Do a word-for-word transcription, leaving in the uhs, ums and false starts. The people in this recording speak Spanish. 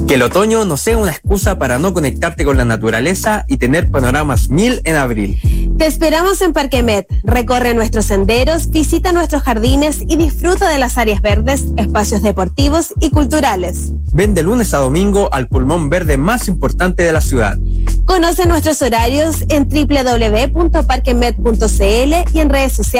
Que el otoño no sea una excusa para no conectarte con la naturaleza y tener panoramas mil en abril. Te esperamos en Parquemet. Recorre nuestros senderos, visita nuestros jardines y disfruta de las áreas verdes, espacios deportivos y culturales. Ven de lunes a domingo al pulmón verde más importante de la ciudad. Conoce nuestros horarios en doble u doble u doble u punto parquemet punto c l y en redes sociales.